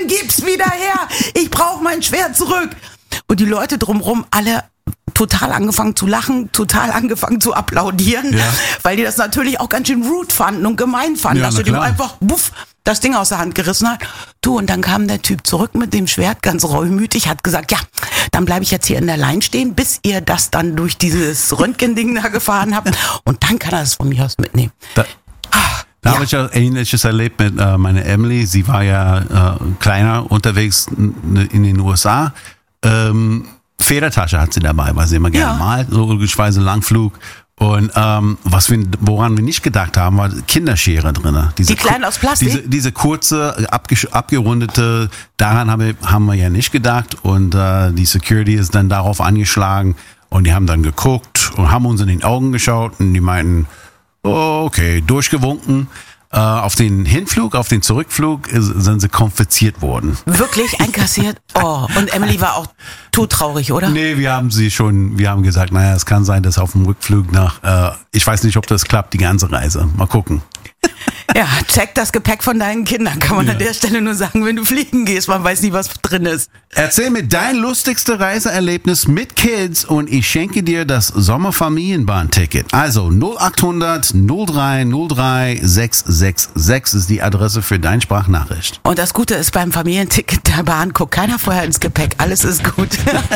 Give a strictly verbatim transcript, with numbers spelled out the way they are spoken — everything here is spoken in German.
gib's wieder her. Ich brauche mein Schwert zurück. Und die Leute drumherum alle total angefangen zu lachen, total angefangen zu applaudieren, ja. weil die das natürlich auch ganz schön rude fanden und gemein fanden, ja, dass er dem einfach buff, das Ding aus der Hand gerissen hat. Du, und dann kam der Typ zurück mit dem Schwert, ganz reumütig, hat gesagt, ja, dann bleibe ich jetzt hier in der Line stehen, bis ihr das dann durch dieses Röntgending da gefahren habt und dann kann er es von mir aus mitnehmen. Da, da ja. habe ich ja Ähnliches erlebt mit äh, meiner Emily. Sie war ja äh, kleiner unterwegs in den U S A. Ähm, Federtasche hat sie dabei, weil sie immer gerne ja. malt, so logischerweise Langflug. Und ähm, was wir, woran wir nicht gedacht haben, war Kinderschere drin. Diese die kleinen aus Plastik? Diese, diese kurze, abge- abgerundete, daran haben wir, haben wir ja nicht gedacht. Und äh, die Security ist dann darauf angeschlagen. Und die haben dann geguckt und haben uns in den Augen geschaut. Und die meinten, oh, okay, durchgewunken. Uh, auf den Hinflug, auf den Zurückflug ist, sind sie konfisziert worden. Wirklich einkassiert? Oh, und Emily war auch todtraurig, oder? Nee, wir haben sie schon, wir haben gesagt, naja, es kann sein, dass auf dem Rückflug nach, uh, ich weiß nicht, ob das klappt, die ganze Reise. Mal gucken. Ja, check das Gepäck von deinen Kindern, kann man ja. an der Stelle nur sagen, wenn du fliegen gehst, man weiß nie, was drin ist. Erzähl mir dein lustigste Reiseerlebnis mit Kids und ich schenke dir das Sommerfamilienbahn-Ticket. Also null acht hundert null drei null drei sechs sechs sechs ist die Adresse für deine Sprachnachricht. Und das Gute ist beim Familienticket der Bahn, guckt keiner vorher ins Gepäck, alles ist gut.